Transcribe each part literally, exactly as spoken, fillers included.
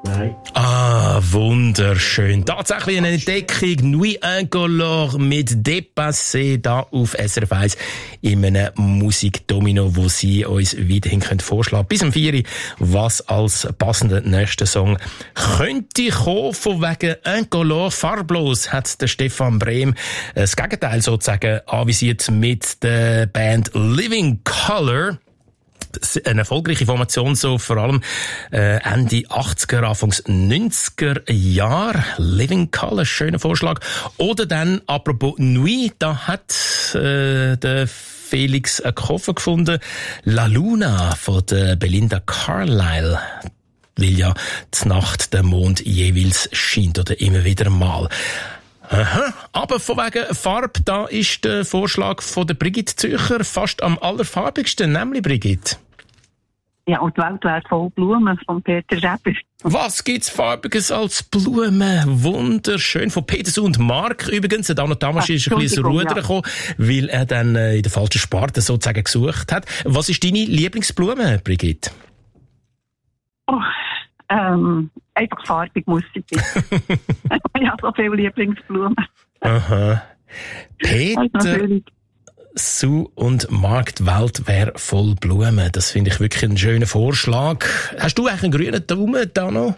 Nein. Ah, wunderschön. Tatsächlich eine Entdeckung. Nuit incolore mit Dépassé da auf S R F eins in einem Musikdomino, wo Sie uns weiterhin vorschlagen können. Bis um vier Uhr, was als passender nächster Song könnte kommen, von wegen incolore, farblos, hat der Stefan Brehm das Gegenteil sozusagen anvisiert mit der Band Living Colour. Eine erfolgreiche Formation, so vor allem äh, Ende achtziger, Anfangs neunziger Jahre. Living Colour, schöner Vorschlag. Oder dann, apropos Nuit, da hat äh, der Felix einen Koffer gefunden. La Luna von der Belinda Carlisle. Weil ja die Nacht der Mond jeweils scheint oder immer wieder mal. Aha, aber von wegen Farbe, da ist der Vorschlag von der Brigitte Zücher fast am allerfarbigsten, nämlich Brigitte. Ja, und die Welt wäre voll Blumen von Peter Schäber. Was gibt's Farbiges als Blumen? Wunderschön. Von Peter und Mark übrigens. Der Dano Tamasch ist ein bisschen ins Rudern gekommen, weil er dann in der falschen Sparte sozusagen gesucht hat. Was ist deine Lieblingsblume, Brigitte? Oh, ähm, einfach farbig muss ich sein. Ich habe so viele Lieblingsblumen. Aha. Peter, Sue und Mark, die Welt wäre voll Blumen. Das finde ich wirklich einen schönen Vorschlag. Hast du eigentlich einen grünen Daumen, Dano?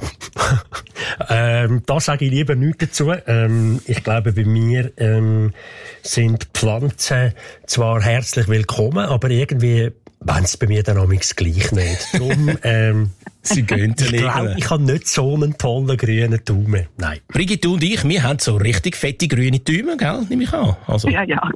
ähm, da sage ich lieber nichts dazu. Ähm, ich glaube, bei mir ähm, sind Pflanzen zwar herzlich willkommen, aber irgendwie wenn es bei mir dann auch gleich nicht. Darum, ähm, Sie gehen ich glaube, ich habe nicht so einen tollen grünen Daumen. Nein. Brigitte und ich, wir haben so richtig fette grüne Daumen, gell? Nehme ich an. Also. Ja, ja.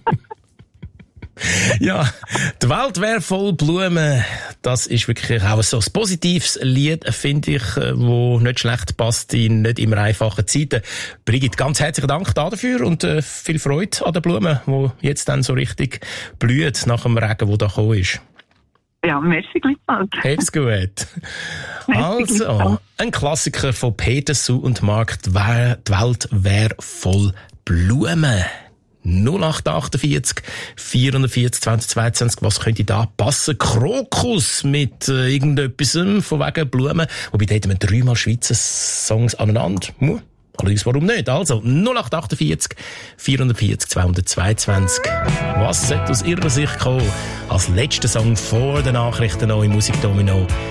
Ja, die Welt wäre voll Blumen. Das ist wirklich auch so ein positives Lied, finde ich, wo nicht schlecht passt in nicht immer einfachen Zeiten. Brigitte, ganz herzlichen Dank dafür und äh, viel Freude an den Blumen, die jetzt dann so richtig blühen nach dem Regen, der da gekommen ist. Ja, merci gleichfalls. Hab's gut. Also, ein Klassiker von Peter, Sue und Mark, die Welt wäre voll Blumen. null acht achtundvierzig, vierundvierzig, zweihundertzweiundzwanzig, was könnte da passen? Krokus mit äh, irgendetwas von wegen Blumen. Wobei, da hätten wir dreimal Schweizer Songs aneinander. Hm. Allerdings, warum nicht? Also, null acht achtundvierzig, vierundvierzig, zweihundertzweiundzwanzig. Was sollte aus Ihrer Sicht kommen? Als letzter Song vor den Nachrichten noch im Musikdomino.